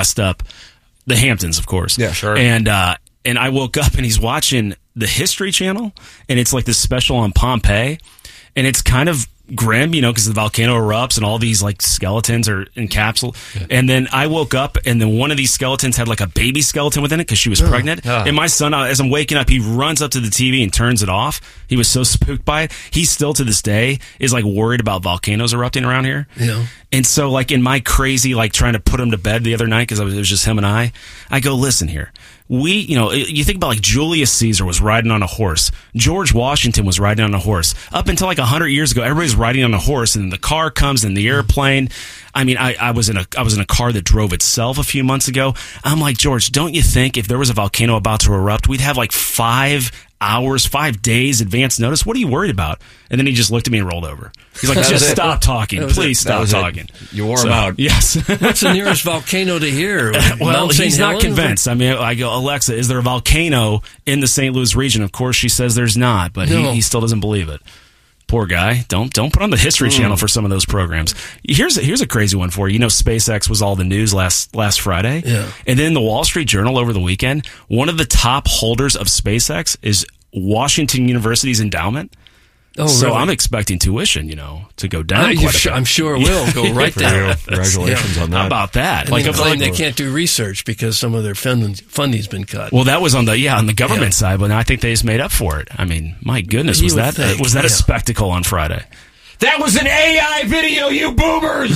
dressed up. The Hamptons, of course. Yeah, sure. And I woke up and he's watching the History Channel, and it's like this special on Pompeii, and it's kind of grim, because the volcano erupts and all these like skeletons are encapsulated. Yeah. And then I woke up, and then one of these skeletons had like a baby skeleton within it because she was pregnant. And my son, as I'm waking up, he runs up to the TV and turns it off. He was so spooked by it. He still to this day is like worried about volcanoes erupting around here. Yeah. And so like in my crazy, like trying to put him to bed the other night because it was just him and I go, listen here. You think about like Julius Caesar was riding on a horse. George Washington was riding on a horse. Up until like 100 years ago, everybody's riding on a horse, and the car comes and the airplane. I mean, I was in a car that drove itself a few months ago. I'm like, George, don't you think if there was a volcano about to erupt, we'd have like 5 days advance notice? What are you worried about? And then he just looked at me and rolled over. He's like, just stop talking. Please stop talking. You wore him out. Yes. What's the nearest volcano to here? Well, he's not convinced. I mean, I go, Alexa, is there a volcano in the St. Louis region? Of course, she says there's not, but he still doesn't believe it. Poor guy. Don't put on the History Channel for some of those programs. Here's a crazy one for you. SpaceX was all the news last Friday. Yeah. And then the Wall Street Journal over the weekend, one of the top holders of SpaceX is Washington University's endowment. Oh, so really? I'm expecting tuition, to go down. I'm sure it will go right down. Congratulations on that. How about that? And they claim they can't do research because some of their funding's been cut. Well, that was on the government side, but I think they just made up for it. I mean, my goodness, was that a spectacle on Friday? That was an AI video, you boomers!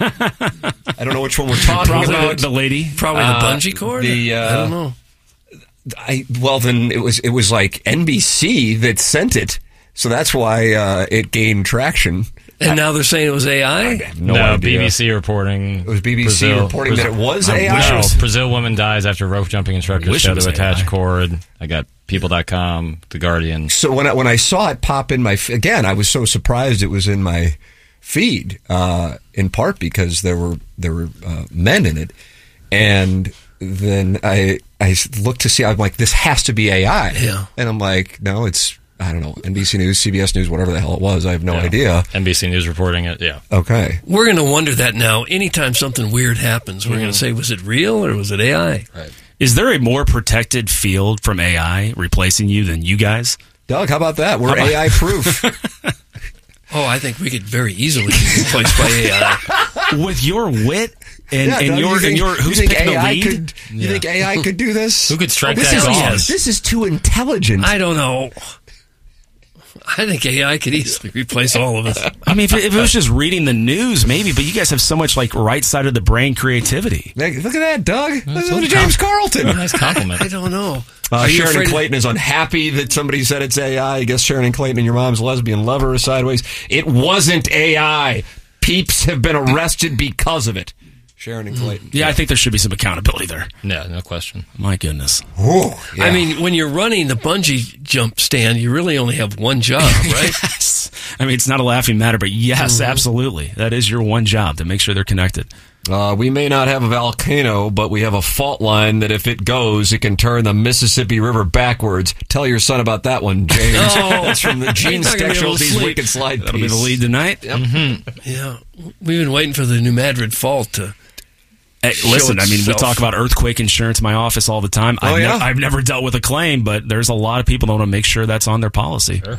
I don't know which one we're talking about. The lady, probably the bungee cord. I don't know. Then it was like NBC that sent it. So that's why it gained traction. And now they're saying it was AI? I have no idea. BBC reporting. It was BBC reporting that it was AI? No, Brazil woman dies after rope jumping instructor failed to attach cord. I got People.com, The Guardian. So when I saw it pop in again, I was so surprised it was in my feed, in part because there were men in it. And then I looked to see, I'm like, this has to be AI. Yeah. And I'm like, no, it's, I don't know, NBC News, CBS News, whatever the hell it was. I have no idea. NBC News reporting it, yeah. Okay. We're going to wonder that now. Anytime something weird happens, we're going to say, was it real or was it AI? Right. Is there a more protected field from AI replacing you than you guys? Doug, how about that? We're AI proof. Oh, I think we could very easily be replaced by AI. With your wit and who's picking the lead? You think AI could do this? Who could strike that cause? This is too intelligent. I don't know. I think AI could easily replace all of us. I mean, if it was just reading the news, maybe, but you guys have so much like right side of the brain creativity. Look at that, Doug. Listen to James Carlton. Nice compliment. I don't know. Sharon and Clayton is unhappy that somebody said it's AI. I guess Sharon and Clayton and your mom's lesbian lover are sideways. It wasn't AI. Peeps have been arrested because of it. Sharon and Clayton. Yeah, I think there should be some accountability there. Yeah, no question. My goodness. Oh, yeah. I mean, when you're running the bungee jump stand, you really only have one job, right? Yes. I mean, it's not a laughing matter, but yes, absolutely. That is your one job, to make sure they're connected. We may not have a volcano, but we have a fault line that if it goes, it can turn the Mississippi River backwards. Tell your son about that one, James. That's from the Gene Stechel's Wicked Slide piece. That'll be the lead tonight. Yep. Mm-hmm. Yeah. We've been waiting for the New Madrid Fault to... Hey, listen, I mean, we talk about earthquake insurance in my office all the time. I've never dealt with a claim, but there's a lot of people that want to make sure that's on their policy. Sure.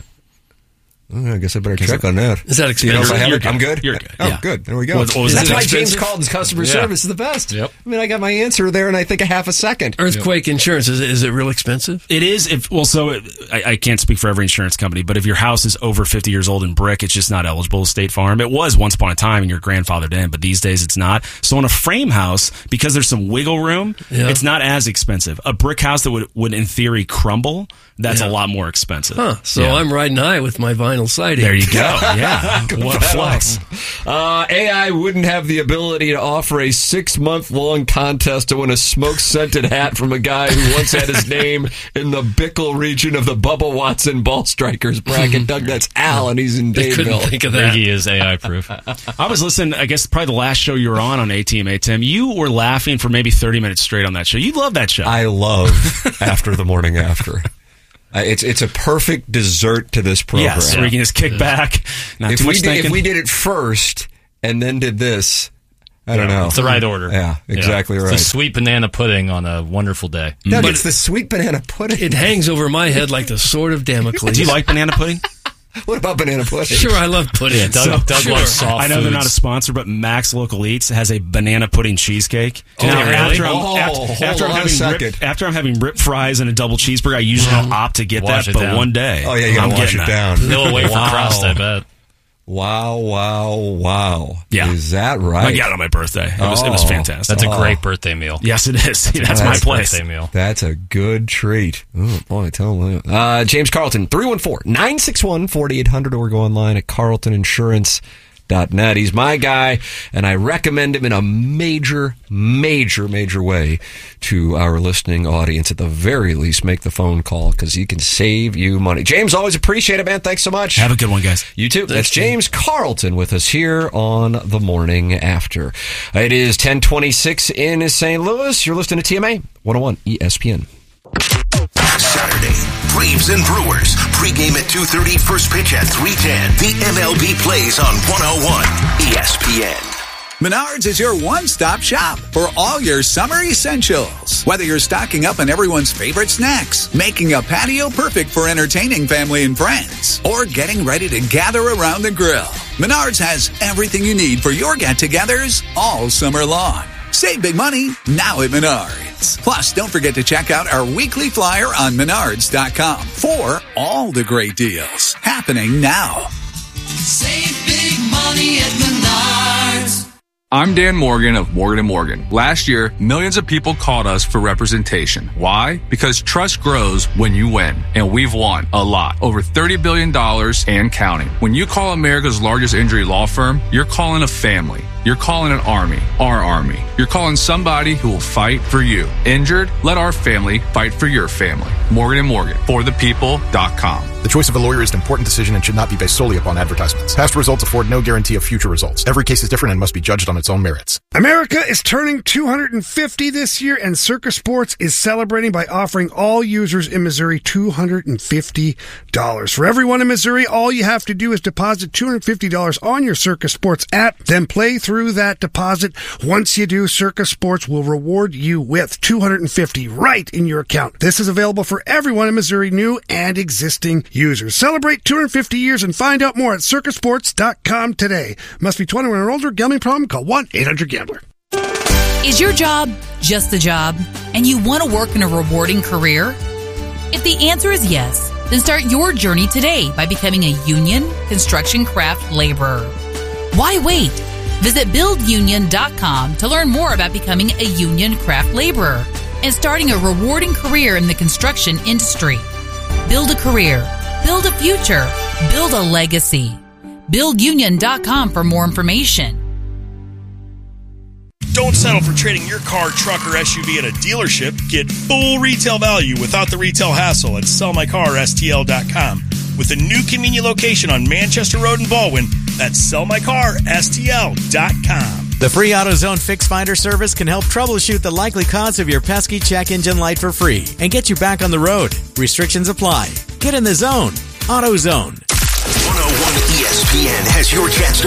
I guess I better check on that. Is that expensive? I'm good? You're good. Oh, yeah. good. There we go. That's why James Carlton's customer service is the best. Yep. I mean, I got my answer there in, I think, a half a second. Earthquake insurance, is it real expensive? It is. I can't speak for every insurance company, but if your house is over 50 years old in brick, it's just not eligible to State Farm. It was once upon a time and your grandfathered in, but these days it's not. So in a frame house, because there's some wiggle room, it's not as expensive. A brick house that would in theory crumble, that's a lot more expensive. Huh. So I'm riding high with my vinyl siding. There you go. Yeah. What a flex. AI wouldn't have the ability to offer a 6-month-long contest to win a smoke-scented hat from a guy who once had his name in the Bickle region of the Bubba Watson Ball Strikers bracket. Doug, that's Al, and he's in Dadeville. Couldn't think of that. Iggy is AI proof. I was listening, I guess probably the last show you were on ATMA, Tim. You were laughing for maybe 30 minutes straight on that show. You love that show. I love After the Morning After. It's a perfect dessert to this program. Yes, where you can just kick back. Not too much thinking. If we did it first and then did this, I don't know. It's the right order. Yeah, exactly right. It's the sweet banana pudding on a wonderful day. Doug, it's the sweet banana pudding. It hangs over my head like the sword of Damocles. Do you like banana pudding? What about banana pudding? Sure, I love pudding. Yeah, Doug loves soft I know foods. they're not a sponsor, but Max Local Eats has a banana pudding cheesecake. Oh, really? After I'm having rib fries and a double cheeseburger, I usually don't opt to get Wash that, it but down. one day, Oh, yeah, you gotta wash it down. He'll wait for crust, I bet. Wow. Yeah. Is that right? I got it on my birthday. It was fantastic. That's a great birthday meal. Yes, it is. That's my place. Birthday meal. That's a good treat. Oh, boy, tell me. James Carlton, 314-961-4800, or go online at carltoninsurance.net. He's my guy, and I recommend him in a major way to our listening audience. At the very least, make the phone call, because he can save you money. James, always appreciate it, man. Thanks so much. Have a good one, guys. You too. That's James Carlton with us here on The Morning After. It is 10:26 in St. Louis. You're listening to TMA 101 ESPN. Saturday, Braves and Brewers. Pregame at 2:30, first pitch at 3:10. The MLB plays on 101 ESPN. Menards is your one-stop shop for all your summer essentials. Whether you're stocking up on everyone's favorite snacks, making a patio perfect for entertaining family and friends, or getting ready to gather around the grill, Menards has everything you need for your get-togethers all summer long. Save big money now at Menards. Plus, don't forget to check out our weekly flyer on Menards.com for all the great deals happening now. Save big money at Menards. I'm Dan Morgan of Morgan & Morgan. Last year, millions of people called us for representation. Why? Because trust grows when you win. And we've won a lot. Over $30 billion and counting. When you call America's largest injury law firm, you're calling a family. You're calling an army, our army. You're calling somebody who will fight for you. Injured? Let our family fight for your family. Morgan & Morgan, forthepeople.com. The choice of a lawyer is an important decision and should not be based solely upon advertisements. Past results afford no guarantee of future results. Every case is different and must be judged on its own merits. America is turning 250 this year, and Circus Sports is celebrating by offering all users in Missouri $250. For everyone in Missouri, all you have to do is deposit $250 on your Circus Sports app, then play through that deposit. Once you do, Circus Sports will reward you with $250 right in your account. This is available for everyone in Missouri, new and existing users. Celebrate 250 years and find out more at circusports.com today. Must be 21 or older. Gambling problem? Call 1-800-GAMBLER. Is your job just a job, and you want to work in a rewarding career? If the answer is yes, then start your journey today by becoming a union construction craft laborer. Why wait? Visit buildunion.com to learn more about becoming a union craft laborer and starting a rewarding career in the construction industry. Build a career, build a future, build a legacy. Buildunion.com for more information. Don't settle for trading your car, truck, or SUV at a dealership. Get full retail value without the retail hassle at sellmycarstl.com. With a new convenient location on Manchester Road in Baldwin, that's sellmycarstl.com. The free AutoZone Fix Finder service can help troubleshoot the likely cause of your pesky check engine light for free and get you back on the road. Restrictions apply. Get in the zone. AutoZone. 101 ESPN has your chance to